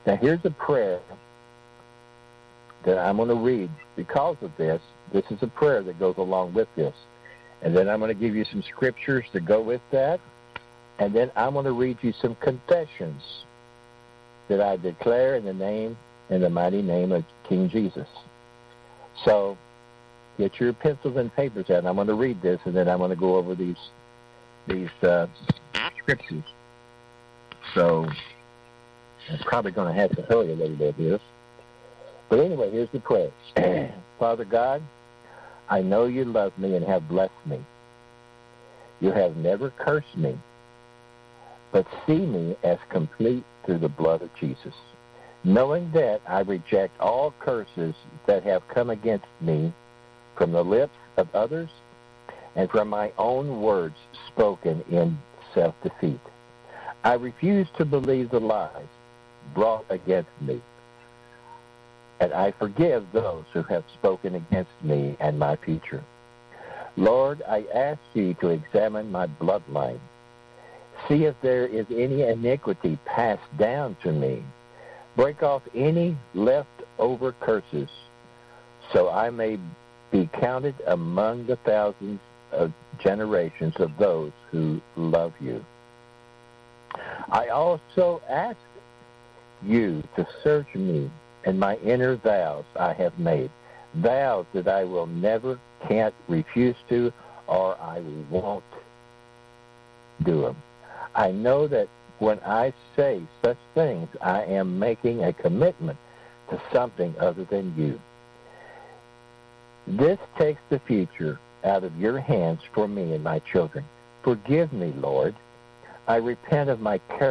Now, here's a prayer that I'm going to read because of this. This is a prayer that goes along with this. And then I'm going to give you some scriptures to go with that. And then I'm going to read you some confessions that I declare in the mighty name of King Jesus. So get your pencils and papers out. And I'm going to read this, and then I'm going to go over these scriptures. So I'm probably going to have to hurry a little bit here. But anyway, here's the prayer. Father God, I know you love me and have blessed me. You have never cursed me, but see me as complete through the blood of Jesus. Knowing that, I reject all curses that have come against me from the lips of others and from my own words spoken in self-defeat. I refuse to believe the lies brought against me, and I forgive those who have spoken against me and my future. Lord, I ask you to examine my bloodline. See if there is any iniquity passed down to me. Break off any leftover curses so I may be counted among the thousands of generations of those who love you. I also ask you to search me and my inner vows I have made, vows that I will never, can't, refuse to, or I won't do them. I know that when I say such things, I am making a commitment to something other than you. This takes the future out of your hands for me and my children. Forgive me, Lord. I repent of my character